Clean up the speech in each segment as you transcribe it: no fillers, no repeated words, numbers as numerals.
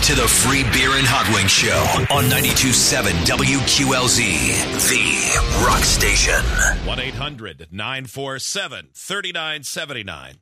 to the Free Beer and Hot Wings Show on 92.7 WQLZ, the rock station. 1-800-947-3979.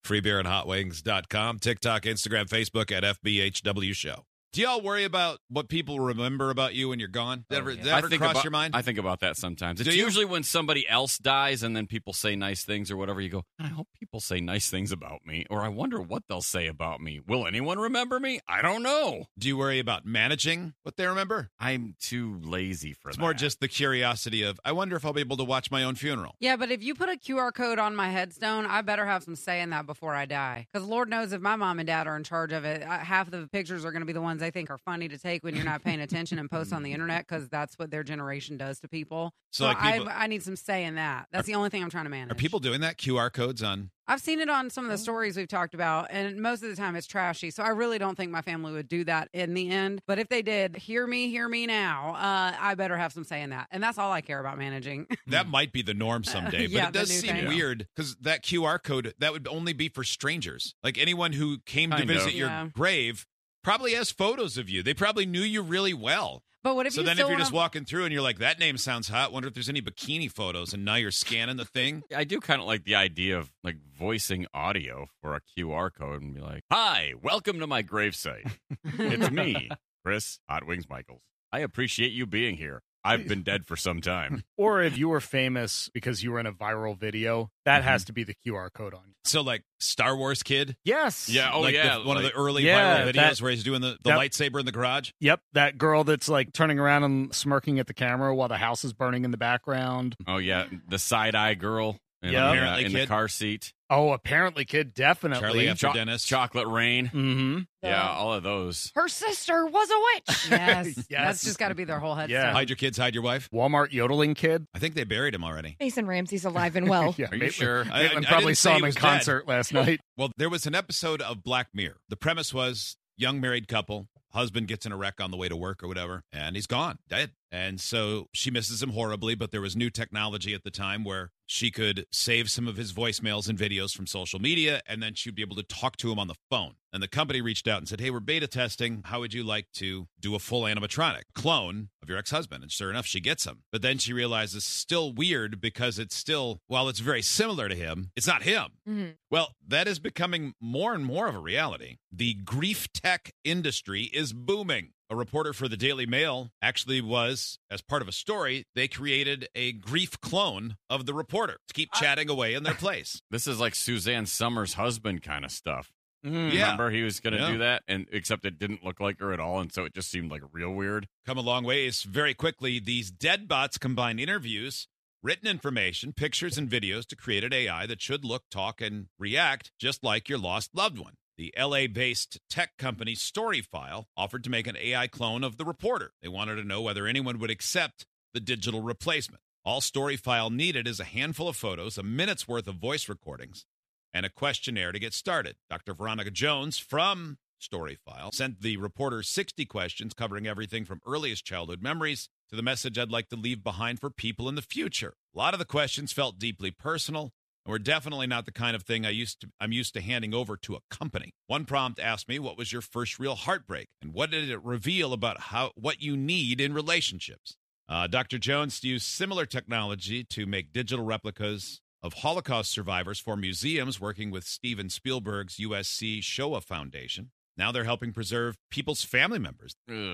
FreeBeerandHotWings.com. TikTok, Instagram, Facebook at FBHW Show. Do y'all worry about what people remember about you when you're gone? Does that ever cross your mind? I think about that sometimes. It's Do you? usually when somebody else dies and then people say nice things or whatever. You go, I hope people say nice things about me, or I wonder what they'll say about me. Will anyone remember me? I don't know. Do you worry about managing what they remember? I'm too lazy for that. It's more just the curiosity of, I wonder if I'll be able to watch my own funeral. Yeah, but if you put a QR code on my headstone, I better have some say in that before I die. Because Lord knows if my mom and dad are in charge of it, half the pictures are going to be the ones they think are funny to take when you're not paying attention and post on the internet, because that's what their generation does to people. So like people, I need some say in that. That's the only thing I'm trying to manage. Are people doing that? QR codes on? I've seen it on some of the stories we've talked about, and most of the time it's trashy. So I really don't think my family would do that in the end. But if they did, hear me now, I better have some say in that. And that's all I care about managing. That might be the norm someday, but Yeah, it does the new seem thing. weird because that QR code, that would only be for strangers. Like anyone who came to Kind of. visit your Yeah. grave probably has photos of you. They probably knew you really well. But what if So you then still if you're wanna- just walking through and you're like, that name sounds hot, wonder if there's any bikini photos, and now you're scanning the thing. I do kind of like the idea of like voicing audio for a QR code and be like, hi, welcome to my gravesite. It's me, Chris Hot Wings Michaels. I appreciate you being here. I've been dead for some time. Or if you were famous because you were in a viral video, that has to be the QR code on you. So like Star Wars Kid, Yes. Yeah. Oh, like yeah. one of the early Yeah, viral videos that- where he's doing the that- lightsaber in the garage. Yep. That girl that's like turning around and smirking at the camera while the house is burning in the background. Oh, yeah. The side-eye girl in, Yeah. Apparently in the Kid. car seat. Oh, apparently, kid, definitely. Charlie After Cho- Dennis. Chocolate Rain. Mm-hmm. Yeah, all of those. Her sister was a witch. Yes. Yes. That's just got to be their whole headstone. Yeah. Hide your kids, hide your wife. Walmart yodeling kid. I think they buried him already. Mason Ramsey's alive and well. Yeah, Are you Maitland- sure? Maitland I probably didn't say saw he him in was dead. concert last night. Well, there was an episode of Black Mirror. The premise was young married couple, husband gets in a wreck on the way to work or whatever, and he's gone, dead. And so she misses him horribly, but there was new technology at the time where she could save some of his voicemails and videos from social media, and then she'd be able to talk to him on the phone. And the company reached out and said, hey, we're beta testing. How would you like to do a full animatronic clone of your ex-husband? And sure enough, she gets him. But then she realizes it's still weird because it's still, while it's very similar to him, it's not him. Mhm. Well, that is becoming more and more of a reality. The grief tech industry is booming. A reporter for the Daily Mail actually was, as part of a story, they created a grief clone of the reporter to keep chatting away in their place. This is like Suzanne Summers' husband kind of stuff. Mm. Yeah. Remember he was going to Yeah. do that, and except it didn't look like her at all, and so it just seemed like real weird. Come a long ways very quickly. These dead bots combine interviews, written information, pictures, and videos to create an AI that should look, talk, and react just like your lost loved one. The LA-based tech company Storyfile offered to make an AI clone of the reporter. They wanted to know whether anyone would accept the digital replacement. All Storyfile needed is a handful of photos, a minute's worth of voice recordings, and a questionnaire to get started. Dr. Veronica Jones from Storyfile sent the reporter 60 questions covering everything from earliest childhood memories to the message I'd like to leave behind for people in the future. A lot of the questions felt deeply personal, and were definitely not the kind of thing I'm used to handing over to a company. One prompt asked me, what was your first real heartbreak? And what did it reveal about what you need in relationships? Dr. Jones used similar technology to make digital replicas of Holocaust survivors for museums, working with Steven Spielberg's USC Shoah Foundation. Now they're helping preserve people's family members.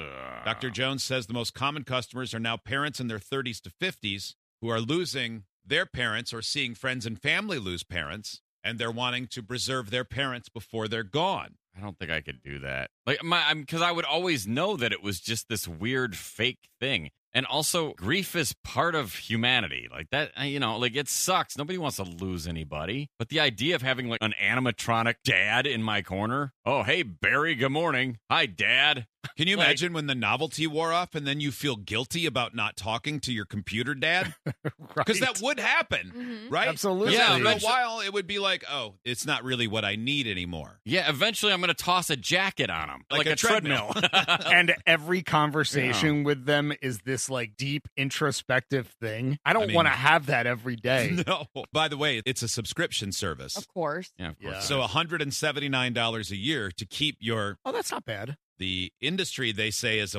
Dr. Jones says the most common customers are now parents in their 30s to 50s who are losing their parents or seeing friends and family lose parents, and they're wanting to preserve their parents before they're gone. I don't think I could do that. Like, because I would always know that it was just this weird fake thing. And also, grief is part of humanity. Like that, like it sucks. Nobody wants to lose anybody. But the idea of having like an animatronic dad in my corner. Oh, hey, Barry, good morning. Hi, Dad. Can you Like- imagine when the novelty wore off and then you feel guilty about not talking to your computer dad? Because that would happen, Mhm. right? Absolutely. Yeah, After a eventually- while, it would be like, oh, it's not really what I need anymore. Yeah, eventually I'm going to toss a jacket on him. Like Like a a treadmill. And every conversation with them is this this like deep introspective thing. I don't want to have that every day. No. By the way, it's a subscription service. Of course. Yeah, of course. Yeah. So $179 a year to keep your... Oh, that's not bad. The industry, they say, is a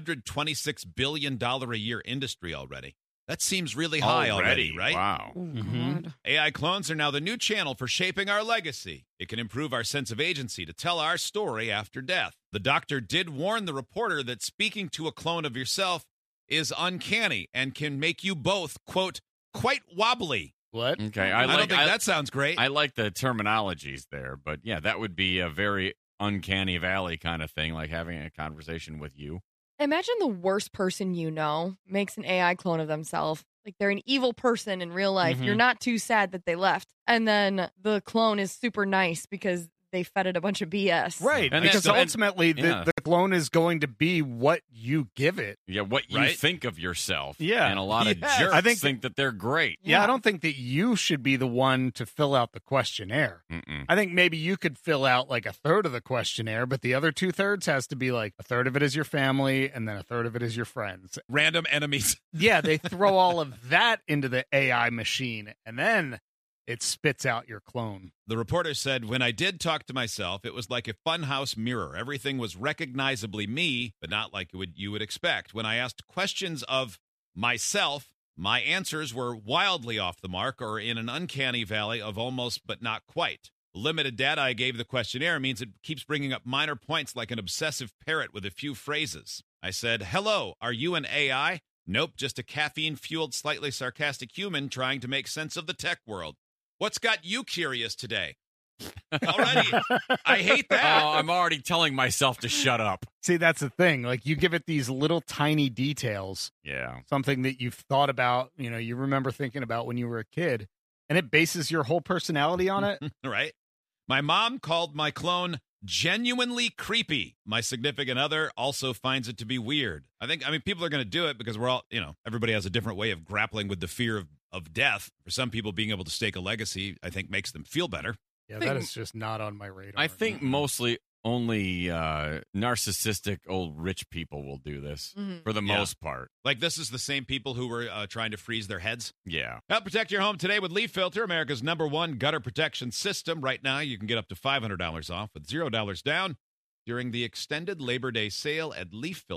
$126 billion a year industry already. That seems really high already, right? Wow. Oh, Mhm. God. AI clones are now the new channel for shaping our legacy. It can improve our sense of agency to tell our story after death. The doctor did warn the reporter that speaking to a clone of yourself is uncanny and can make you both, quote, quite wobbly. What? Okay, I don't think that sounds great. I like the terminologies there, but yeah, that would be a very uncanny valley kind of thing, like having a conversation with you. Imagine the worst person you know makes an AI clone of themselves. Like they're an evil person in real life. Mhm. You're not too sad that they left. And then the clone is super nice because they fed it a bunch of BS. Right. And because that's- ultimately, yeah. the clone is going to be what you give it. Yeah, what you Right? think of yourself. Yeah. And a lot of Yes. jerks I think that they're great. Yeah, I don't think that you should be the one to fill out the questionnaire. Mm-mm. I think maybe you could fill out like a third of the questionnaire, but the other 2/3 has to be like a third of it is your family and then a third of it is your friends. Random enemies. Yeah, they throw all of that into the AI machine and then it spits out your clone. The reporter said, when I did talk to myself, it was like a funhouse mirror. Everything was recognizably me, but not like you would expect. When I asked questions of myself, my answers were wildly off the mark or in an uncanny valley of almost but not quite. The limited data I gave the questionnaire means it keeps bringing up minor points like an obsessive parrot with a few phrases. I said, hello, are you an AI? Nope, just a caffeine-fueled, slightly sarcastic human trying to make sense of the tech world. What's got you curious today? Already, I hate that. Oh, I'm already telling myself to shut up. See, that's the thing. Like you give it these little tiny details, Yeah. something that you've thought about, you remember thinking about when you were a kid, and it bases your whole personality on it. Right? My mom called my clone genuinely creepy. My significant other also finds it to be weird. I mean, people are going to do it because we're all, everybody has a different way of grappling with the fear of death. For some people, being able to stake a legacy, I think, makes them feel better. Yeah, that is just not on my radar. I think mostly only narcissistic old rich people will do this Mhm. for the Yeah. most part. Like, this is the same people who were trying to freeze their heads. Yeah. Help protect your home today with Leaf Filter, America's #1 gutter protection system. Right now, you can get up to $500 off with $0 down during the extended Labor Day sale at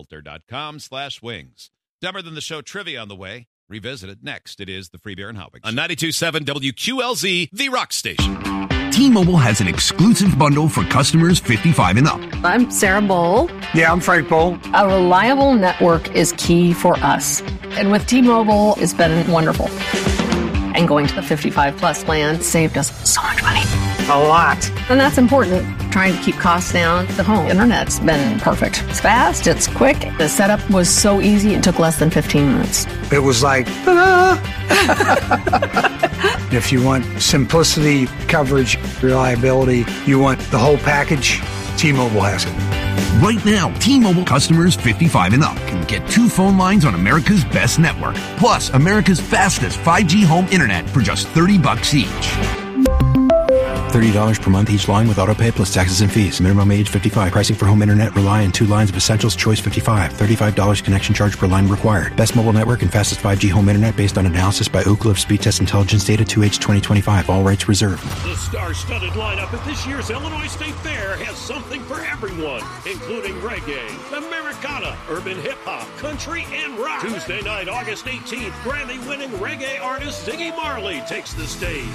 leaffilter.com/wings. Dumber Than the Show trivia on the way. Revisited next. It is the Free Beer and Hot Wings. On 92.7 WQLZ, the Rock Station. T-Mobile has an exclusive bundle for customers 55 and up. I'm Sarah Bowl. Yeah, I'm Frank Bowl. A reliable network is key for us. And with T-Mobile, it's been wonderful. And going to the 55 plus plan saved us so much money. A lot. And that's important. Trying to keep costs down. The home internet's been perfect. It's fast, it's quick. The setup was so easy, it took less than 15 minutes. It was like, ta-da! If you want simplicity, coverage, reliability, you want the whole package, T-Mobile has it. Right now, T-Mobile customers 55 and up can get 2 phone lines on America's best network, plus America's fastest 5G home internet for just $30 each. $30 per month each line with autopay plus taxes and fees. Minimum age 55. Pricing for home internet rely on 2 lines of Essentials Choice 55. $35 connection charge per line required. Best mobile network and fastest 5G home internet based on analysis by Ookla of Speed Test Intelligence data 2H 2025. All rights reserved. The star-studded lineup at this year's Illinois State Fair has something for everyone, including reggae, Americana, urban hip-hop, country, and rock. Tuesday night, August 18th, Grammy-winning reggae artist Ziggy Marley takes the stage.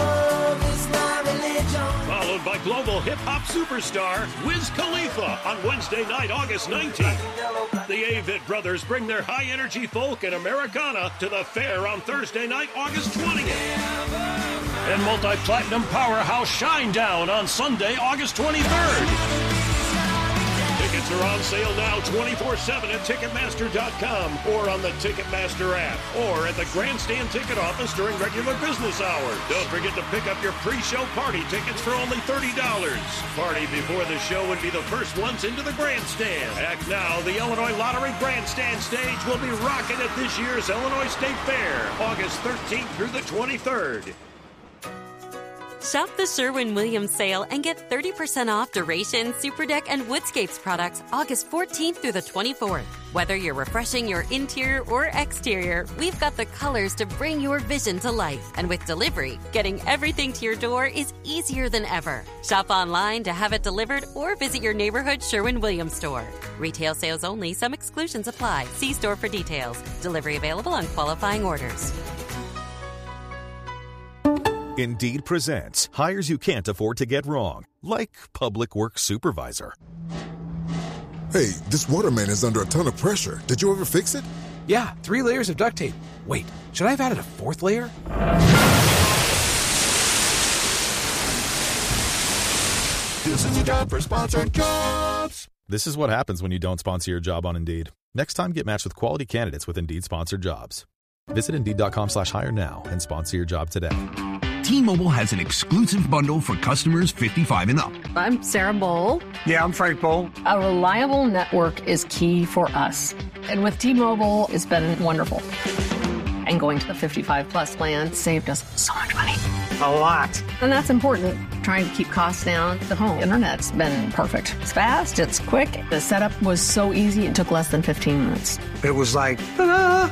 Followed by global hip-hop superstar Wiz Khalifa on Wednesday night, August 19th. The Avett Brothers bring their high-energy folk and Americana to the fair on Thursday night, August 20th. And multi-platinum powerhouse Shinedown on Sunday, August 23rd. Tickets are on sale now 24/7 at Ticketmaster.com or on the Ticketmaster app or at the Grandstand ticket office during regular business hours. Don't forget to pick up your pre-show party tickets for only $30. Party before the show would be the first ones into the Grandstand. Act now, the Illinois Lottery Grandstand stage will be rocking at this year's Illinois State Fair, August 13th through the 23rd. Shop the Sherwin-Williams sale and get 30% off Duration, Superdeck, and Woodscapes products August 14th through the 24th. Whether you're refreshing your interior or exterior, we've got the colors to bring your vision to life. And with delivery, getting everything to your door is easier than ever. Shop online to have it delivered or visit your neighborhood Sherwin-Williams store. Retail sales only. Some exclusions apply. See store for details. Delivery available on qualifying orders. Indeed presents hires you can't afford to get wrong, like public works supervisor. Hey, this water main is under a ton of pressure. Did you ever fix it? Yeah, 3 layers of duct tape. Wait, should I have added a 4th layer? This is your job for sponsored jobs. This is what happens when you don't sponsor your job on Indeed. Next time, get matched with quality candidates with Indeed sponsored jobs. Visit Indeed.com/hire now and sponsor your job today. T-Mobile has an exclusive bundle for customers 55 and up. I'm Sarah Bowl. Yeah, I'm Frank Bowl. A reliable network is key for us. And with T-Mobile, it's been wonderful. And going to the 55 plus plan saved us so much money. A lot. And that's important. Trying to keep costs down. The home internet's been perfect. It's fast, it's quick. The setup was so easy, it took less than 15 minutes. It was like, ta-da!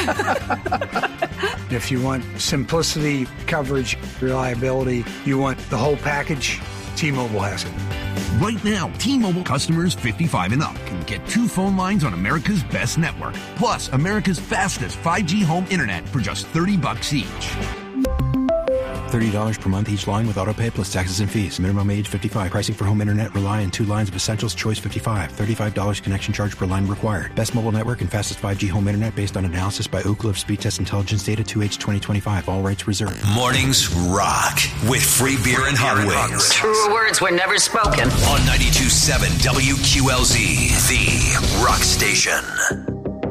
If you want simplicity, coverage, reliability, you want the whole package, T-Mobile has it. Right now, T-Mobile customers 55 and up can get 2 phone lines on America's best network, plus America's fastest 5G home internet for just $30 each. $30 per month each line with autopay plus taxes and fees. Minimum age 55. Pricing for home internet rely on 2 lines of essentials. Choice 55. $35 connection charge per line required. Best mobile network and fastest 5G home internet based on analysis by Ookla of Speed Test Intelligence data 2H 2025. All rights reserved. Mornings rock with free beer and hot wings. Truer words were never spoken. On 92.7 WQLZ, the rock station.